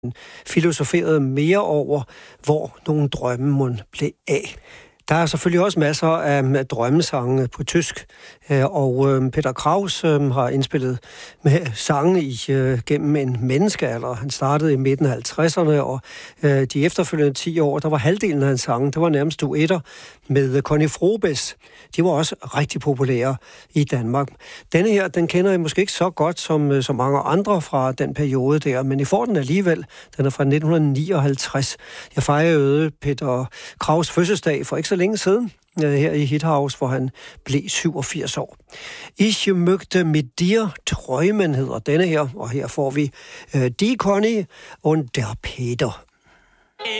filosoferede mere over, hvor nogle drømme må blev af. Der er selvfølgelig også masser af drømmesange på tysk, og Peter Kraus har indspillet med sange gennem en menneskealder. Han startede i midten af 50'erne, og de efterfølgende 10 år, der var halvdelen af hans sange, der var nærmest duetter med Conny Frobes. De var også rigtig populære i Danmark. Denne her, den kender I måske ikke så godt som så mange andre fra den periode der, men I får den alligevel. Den er fra 1959. Jeg fejrede Peter Kraus fødselsdag for ikke så længe siden, her i Hithouse, hvor han blev 87 år. Ich möchte mit dir träumen hedder denne her, og her får vi Die Conny und der Peter.